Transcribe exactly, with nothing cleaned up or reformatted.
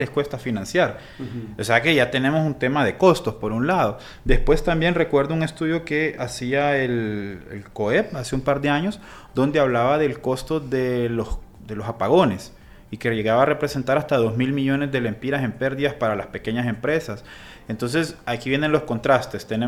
les cuesta financiar. Uh-huh. O sea que ya tenemos un tema de costos, por un lado. Después también recuerdo un estudio que hacía el, el COEP hace un par de años, donde hablaba del costo de los, de los apagones y que llegaba a representar hasta dos mil millones de lempiras en pérdidas para las pequeñas empresas. Entonces, aquí vienen los contrastes. Tenemos